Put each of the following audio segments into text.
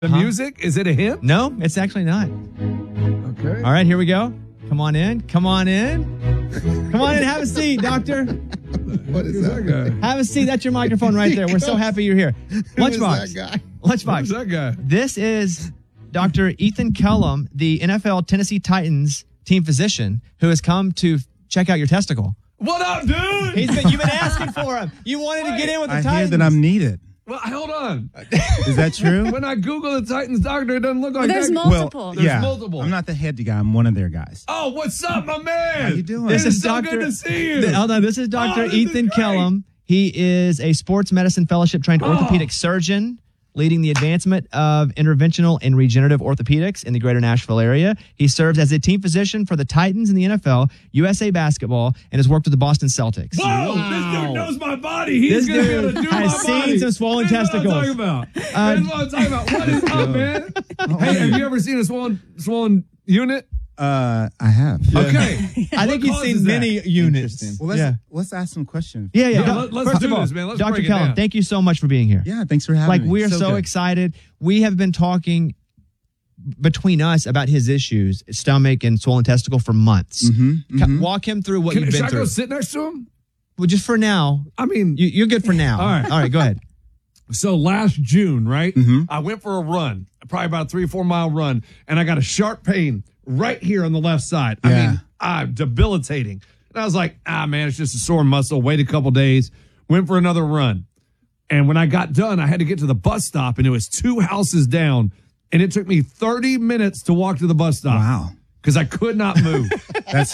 The music? Is it a hymn? No, it's actually not. Okay. All right, here we go. Come on in. Come on in. Come on in. Have a seat, doctor. What is that guy? Have a seat. That's your microphone right there. We're so happy you're here. Lunchbox. Who's that guy? Lunchbox. Who's that guy? This is Dr. Ethan Kellum, the NFL Tennessee Titans team physician, who has come to check out your testicle. What up, dude? You've been asking for him. You wanted to get in with the I Titans. hear that I'm needed. Well, hold on. Is that true? When I Google the Titans doctor, it doesn't look like There's that. multiple. There's multiple. I'm not the head guy. I'm one of their guys. Oh, what's up, my man? How you doing? This It's is so Dr. good to see you. Hold on. This is Dr. this is Ethan great. Kellum. He is a sports medicine fellowship trained orthopedic surgeon, leading the advancement of interventional and regenerative orthopedics in the greater Nashville area. He serves as a team physician for the Titans in the NFL, USA Basketball, and has worked with the Boston Celtics. Whoa, this dude knows my body. He's This going to be able dude to do has my seen body. some swollen This is testicles. What I'm talking about. This is what I'm talking about. What is up, man? Hey, have you ever seen a swollen unit? I have. Okay. I think he's seen many units. Well, let's ask some questions. Yeah. Let's First do of all, this, man. Let's Dr. break it Kellum, down. thank you so much for being here. Yeah, thanks for having me. We are so good. excited. We have been talking between us about his issues, stomach and swollen testicle, for months. Walk him through what you've Should been I go through. sit next to him? Well, just for now. I mean, You're good for now. All right. Go ahead. so last June, right? I went for a run, probably about a 3-4 mile run, and I got a sharp pain right here on the left side. I Yeah. mean, debilitating. And I was like, man, it's just a sore muscle. Wait a couple days. Went for another run. And when I got done, I had to get to the bus stop, and it was 2 houses down. And it took me 30 minutes to walk to the bus stop. Wow. Because I could not move. That's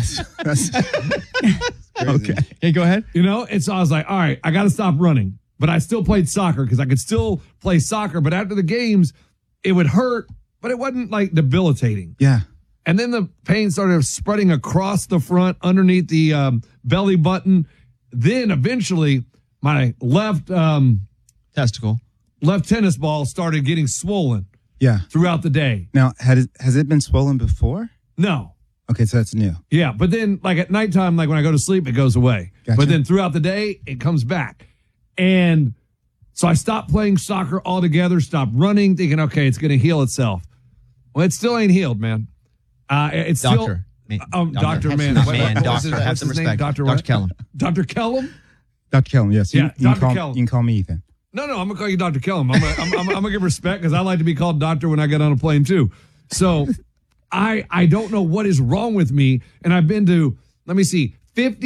Okay. Hey, go ahead. You know, and so I was like, all right, I got to stop running. But I still played soccer because I could still play soccer. But after the games, it would hurt, but it wasn't like debilitating. Yeah. And then the pain started spreading across the front, underneath the belly button. Then eventually, my left Testicle. tennis ball started getting swollen Yeah. throughout the day. Now, has it been swollen before? No. Okay, so that's new. Yeah, but then like at nighttime, like when I go to sleep, it goes away. Gotcha. But then throughout the day, it comes back. And so I stopped playing soccer altogether, stopped running, thinking, okay, it's going to heal itself. Well, it still ain't healed, man. It's Doctor. still... Doctor, man. Not What- man, what was doctor. his- Have what's some his name? respect. Dr. Dr. what? Kellum. Dr. Kellum? Dr. Kellum, yes. Yeah, you can Dr. call, Kellum. You can call me Ethan. No, I'm going to call you Dr. Kellum. I'm going to give respect because I like to be called doctor when I get on a plane too. So I don't know what is wrong with me. And I've been to, let me see,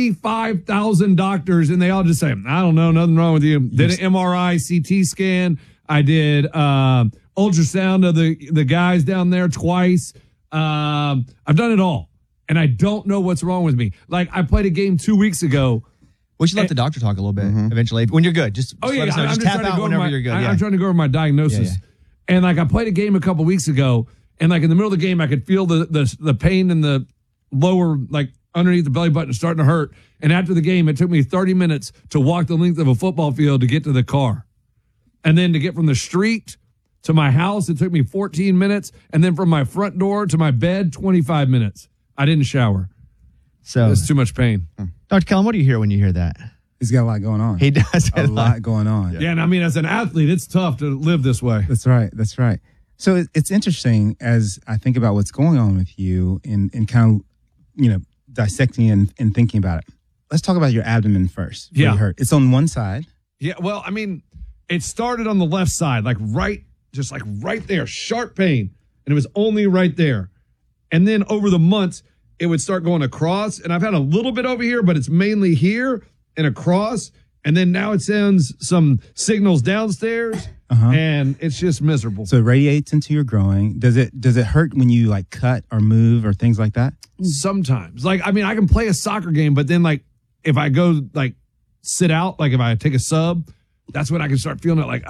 55,000 doctors, and they all just say, I don't know, nothing wrong with you. Did an MRI, CT scan. I did ultrasound of the guys down there twice. I've done it all. And I don't know what's wrong with me. Like, I played a game 2 weeks ago. We should let the doctor talk a little bit eventually. When you're good, just Oh, yeah. let us know. I'm Just just tap trying to out go over whenever my, you're good. I'm trying to go over my diagnosis. Yeah. And like I played a game a couple weeks ago, and like in the middle of the game, I could feel the pain in the lower, like underneath the belly button starting to hurt. And after the game, it took me 30 minutes to walk the length of a football field to get to the car. And then to get from the street to my house, it took me 14 minutes. And then from my front door to my bed, 25 minutes. I didn't shower. So, It's too much pain. Dr. Kellum, what do you hear when you hear that? He's got a lot going on. He does. a lot going on. Yeah, and I mean, as an athlete, it's tough to live this way. That's right. That's right. So it's interesting as I think about what's going on with you and kind of, dissecting and thinking about it. Let's talk about your abdomen first. Where Yeah. you hurt. It's on one side. Yeah, well, I mean, it started on the left side, like right there, sharp pain. And it was only right there. And then over the months, it would start going across. And I've had a little bit over here, but it's mainly here and across. And then now it sends some signals downstairs. And it's just miserable. So it radiates into your groin. Does it hurt when you like cut or move or things like that? Sometimes. Like, I mean, I can play a soccer game, but then like if I go like sit out, like if I take a sub, that's when I can start feeling it like,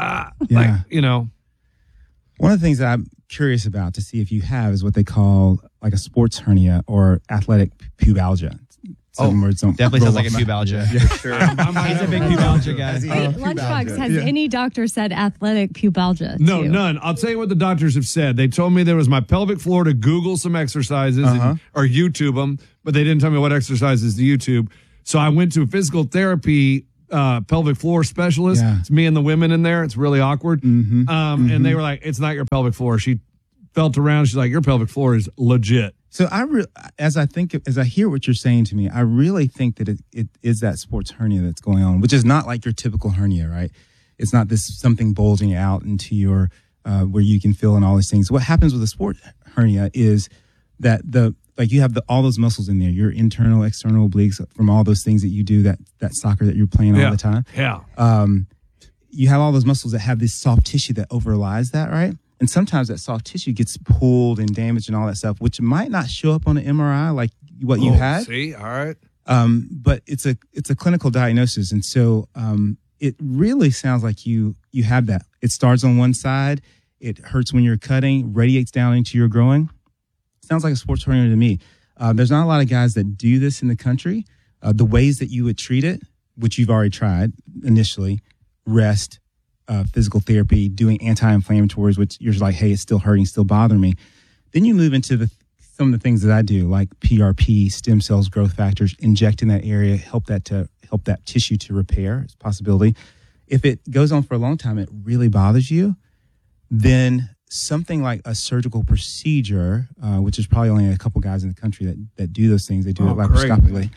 One of the things that I'm curious about to see if you have is what they call like a sports hernia or athletic pubalgia. Some words don't Definitely sounds roll like a off my- pubalgia. Sure. He's a big pubalgia guy. Lunchbox, has any doctor said athletic pubalgia? to No, you? none. I'll tell you what the doctors have said. They told me there was my pelvic floor to Google some exercises or YouTube them, but they didn't tell me what exercises to YouTube. So I went to physical therapy pelvic floor specialist. Yeah. It's me and the women in there. It's really awkward. Mm-hmm. And they were like, it's not your pelvic floor. She felt around. She's like, your pelvic floor is legit. So as I hear what you're saying to me, I really think that it is that sports hernia that's going on, which is not like your typical hernia, right? It's not this something bulging out into your where you can feel and all these things. What happens with a sports hernia is that you have all those muscles in there, your internal, external obliques from all those things that you do, that soccer that you're playing all the time. Yeah. You have all those muscles that have this soft tissue that overlies that, right? And sometimes that soft tissue gets pulled and damaged and all that stuff, which might not show up on an MRI like what you had. See, all right. But it's a clinical diagnosis, and so it really sounds like you have that. It starts on one side, it hurts when you're cutting, radiates down into your groin. Sounds like a sports hernia to me. There's not a lot of guys that do this in the country. The ways that you would treat it, which you've already tried initially, rest, physical therapy, doing anti-inflammatories, which you're like, hey, it's still hurting, still bothering me. Then you move into some of the things that I do, like PRP, stem cells, growth factors, inject in that area, help that tissue to repair. It's a possibility. If it goes on for a long time, it really bothers you, then something like a surgical procedure, which is probably only a couple guys in the country that do those things. They do it laparoscopically.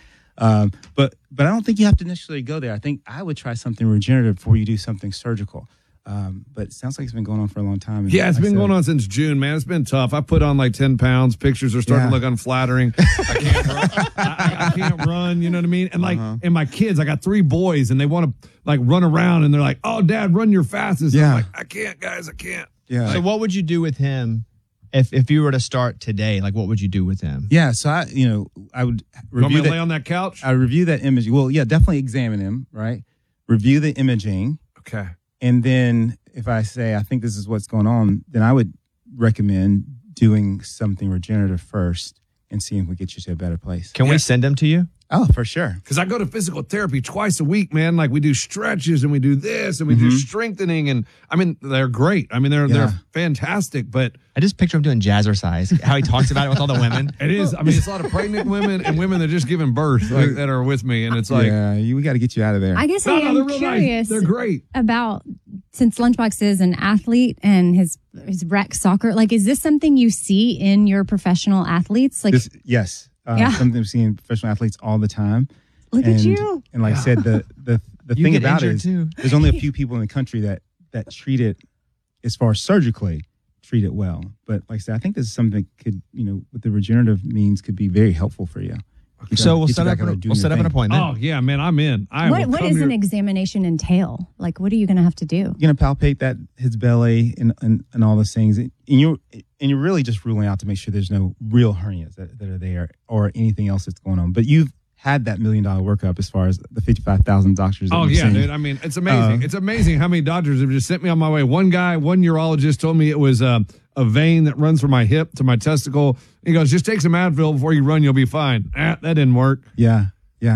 But I don't think you have to necessarily go there. I think I would try something regenerative before you do something surgical. But it sounds like it's been going on for a long time. Yeah, it's been going on since June, man. It's been tough. I put on like 10 pounds. Pictures are starting to look unflattering. I can't run. I can't run, you know what I mean? And and my kids, I got 3 boys and they want to like run around and they're like, oh, Dad, run your fastest. Yeah. I'm like, I can't, guys, I can't. Yeah. So what would you do with him if you were to start today? Like, what would you do with him? Yeah. So I would You want review me to lay on that couch? I review that image. Well, yeah, definitely examine him, right? Review the imaging. Okay. And then if I say, I think this is what's going on, then I would recommend doing something regenerative first and seeing if we get you to a better place. Can we send him to you? Oh, for sure. Because I go to physical therapy twice a week, man. Like we do stretches and we do this and we do strengthening. And I mean, they're great. I mean, they're fantastic, but I just picture him doing jazzercise, how he talks about it with all the women. it is. I mean, it's a lot of pregnant women and women that just giving birth like, that are with me. And it's like, we got to get you out of there. I guess no, I they're am real curious nice. They're great. about, since Lunchbox is an athlete and his rec soccer, like, is this something you see in your professional athletes? Like, Yes. Something I'm seeing professional athletes all the time. Look at you. And like I said, the You thing get about it injured is too. there's only a few people in the country that treat it, as far as surgically, treat it well. But like I said, I think this is something that could, with the regenerative means could be very helpful for you. So we'll set up an appointment. Oh, yeah, man, I'm in. What does an examination entail? Like, what are you going to have to do? You're going to palpate his belly and all those things. And you're really just ruling out to make sure there's no real hernias that are there or anything else that's going on. But you've had that $1 million workup as far as the 55,000 doctors. Oh, yeah, dude. I mean, it's amazing. It's amazing how many doctors have just sent me on my way. One urologist told me it was a vein that runs from my hip to my testicle. He goes, just take some Advil before you run. You'll be fine. That didn't work. Yeah.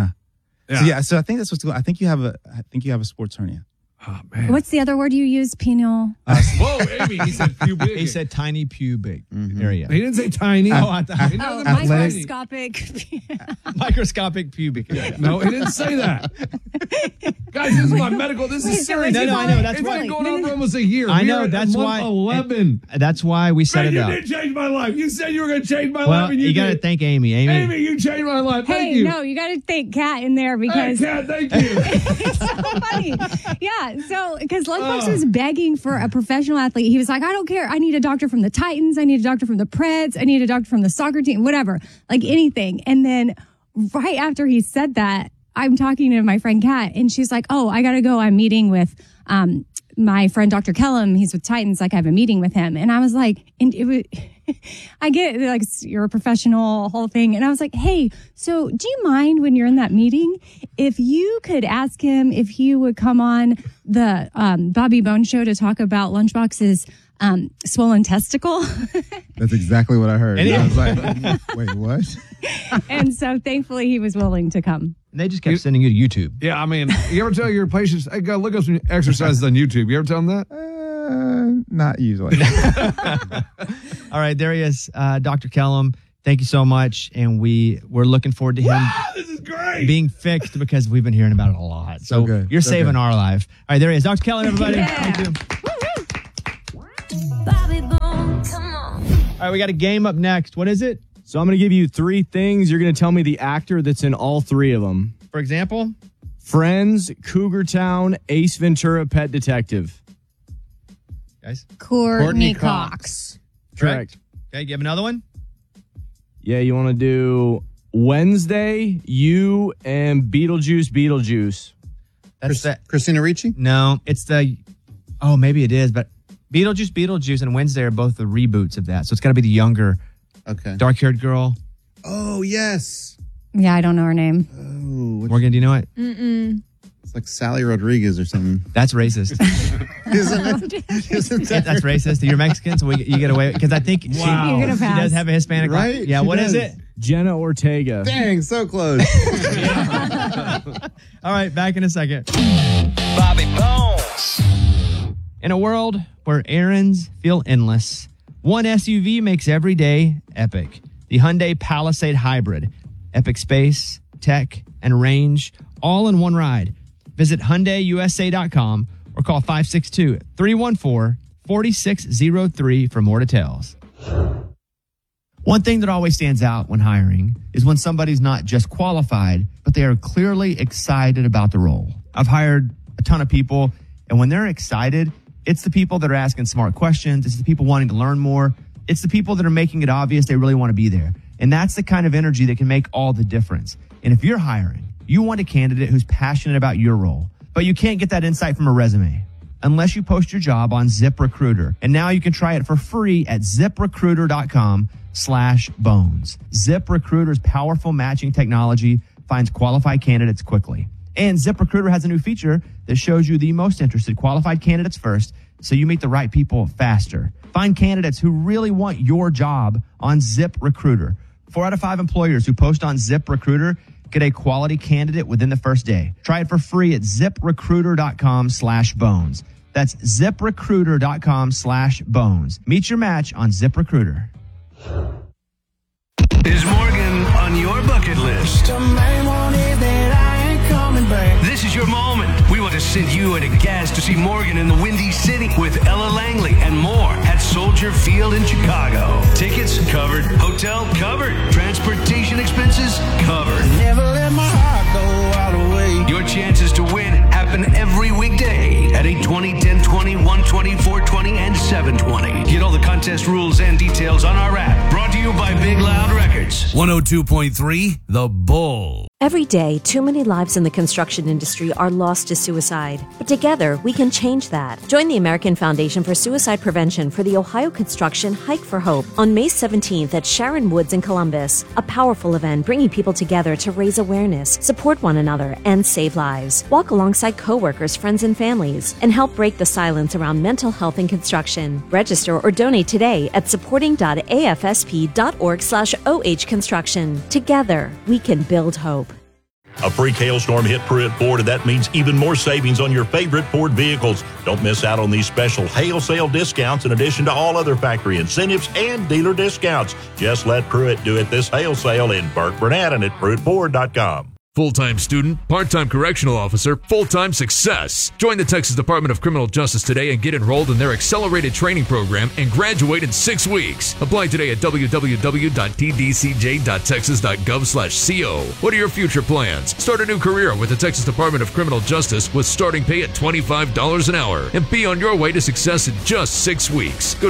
So I think that's what's going on. I think you have a sports hernia. Oh, man. What's the other word you use? Penile. Whoa, Amy, he said pubic. He said tiny pubic area. He didn't say tiny. Microscopic. Microscopic pubic area. No, he didn't say that. Guys, this is my medical. This is serious. No, I know. That's it's why. been going on for almost a year. I know. That's why. 11. That's why we set it up. You did change my life. You said you were going to change my life. Well, And you got to thank Amy. Amy, you changed my life. Thank you. No, you got to thank Kat in there because. Hey, Kat, thank you. It's so funny. Yeah. So, because Lunchbox was begging for a professional athlete. He was like, I don't care. I need a doctor from the Titans. I need a doctor from the Preds. I need a doctor from the soccer team, whatever, like anything. And then right after he said that, I'm talking to my friend Kat and she's like, oh, I got to go. I'm meeting with my friend, Dr. Kellum. He's with Titans. Like I have a meeting with him. And I was like, and it was, I get it, like you're a professional whole thing. And I was like, hey, so do you mind when you're in that meeting, if you could ask him if he would come on the Bobby Bones show to talk about Lunchbox's swollen testicle? That's exactly what I heard. And I was like, wait, what? And so thankfully he was willing to come. And they just kept sending you to YouTube. Yeah, I mean, you ever tell your patients, hey, go look up some exercises on YouTube? You ever tell them that? Not usually. All right, there he is, Dr. Kellum. Thank you so much, and we're looking forward to him. Wow, this is great. being fixed because we've been hearing about it a lot. So good. you're So saving good. our life. All right, there he is. Dr. Keller, everybody. Yeah. Thank you. Bobby Bone, come on. All right, we got a game up next. What is it? So I'm going to give you 3 things. You're going to tell me the actor that's in all 3 of them. For example? Friends, Cougar Town, Ace Ventura, Pet Detective. Guys? Courtney Cox. Correct. Okay, you have another one? Yeah, you want to do Wednesday, You, and Beetlejuice. That's the... Christina Ricci? No, it's the... Oh, maybe it is, but Beetlejuice, and Wednesday are both the reboots of that. So it's got to be the younger, Okay. dark-haired girl. Oh, yes. Yeah, I don't know her name. Oh, Morgan, do you know it? it's like Sally Rodriguez or something. That's racist. Isn't it? Isn't that That's racist. You're Mexican, so you get away because I think You're gonna she pass. does have a Hispanic. Right? Yeah. She What is does. it? Jenna Ortega. Dang, so close. All right, back in a second. Bobby Bones. In a world where errands feel endless, one SUV makes every day epic. The Hyundai Palisade Hybrid. Epic space, tech, and range, all in one ride. Visit HyundaiUSA.com or call 562-314-4603 for more details. One thing that always stands out when hiring is when somebody's not just qualified, but they are clearly excited about the role. I've hired a ton of people, and when they're excited, it's the people that are asking smart questions. It's the people wanting to learn more. It's the people that are making it obvious they really want to be there. And that's the kind of energy that can make all the difference. And if you're hiring, you want a candidate who's passionate about your role, but you can't get that insight from a resume unless you post your job on ZipRecruiter. And now you can try it for free at ZipRecruiter.com/bones. ZipRecruiter's powerful matching technology finds qualified candidates quickly. And ZipRecruiter has a new feature that shows you the most interested qualified candidates first, so you meet the right people faster. Find candidates who really want your job on ZipRecruiter. 4 out of 5 employers who post on ZipRecruiter get a quality candidate within the first day. Try it for free at ZipRecruiter.com/bones. That's ZipRecruiter.com/bones. Meet your match on ZipRecruiter. Is Morgan on your bucket list? This is your moment. We want to send you and a guest to see Morgan in the Windy City with Ella Langley and more at Soldier Field in Chicago. Tickets covered. Hotel covered. Transportation expenses covered. Never let my heart go all the way. Your chances to win happen every weekday at 8:20, 10:20, 1:20, 4:20, and 7:20. Get all the contest rules and details on our app. Brought to you by Big Loud Records. 102.3 The Bull. Every day, too many lives in the construction industry are lost to suicide. But together, we can change that. Join the American Foundation for Suicide Prevention for the Ohio Construction Hike for Hope on May 17th at Sharon Woods in Columbus. A powerful event bringing people together to raise awareness, support one another, and save lives. Walk alongside coworkers, friends, and families, and help break the silence around mental health in construction. Register or donate today at supporting.afsp.org/OH Construction. Together, we can build hope. A freak hailstorm hit Pruitt Ford, and that means even more savings on your favorite Ford vehicles. Don't miss out on these special hail sale discounts in addition to all other factory incentives and dealer discounts. Just let Pruitt do it this hail sale in Burke Burnett and at PruittFord.com. Full-time student, part-time correctional officer, full-time success. Join the Texas Department of Criminal Justice today and get enrolled in their accelerated training program and graduate in 6 weeks. Apply today at www.tdcj.texas.gov/co. What are your future plans? Start a new career with the Texas Department of Criminal Justice with starting pay at $25 an hour and be on your way to success in just 6 weeks. Go to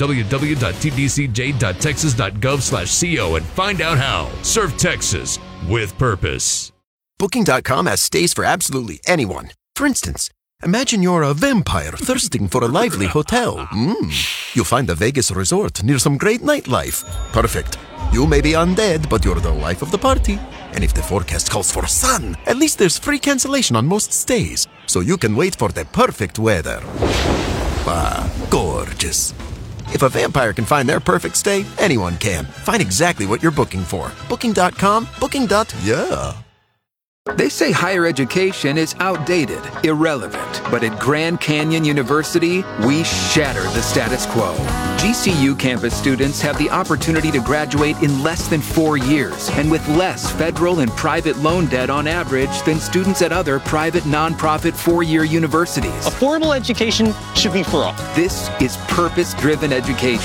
www.tdcj.texas.gov/co and find out how. Serve Texas with purpose. Booking.com has stays for absolutely anyone. For instance, imagine you're a vampire thirsting for a lively hotel. You'll find a Vegas resort near some great nightlife. Perfect. You may be undead, but you're the life of the party. And if the forecast calls for sun, at least there's free cancellation on most stays, so you can wait for the perfect weather. Ah, gorgeous. If a vampire can find their perfect stay, anyone can. Find exactly what you're booking for. Booking.com, booking.yeah. They say higher education is outdated, irrelevant, but But at Grand Canyon University, we shatter the status quo. GCU campus students have the opportunity to graduate in less than 4 years and with less federal and private loan debt on average than students at other private nonprofit 4-year universities. Affordable education should be for all. This is purpose-driven education.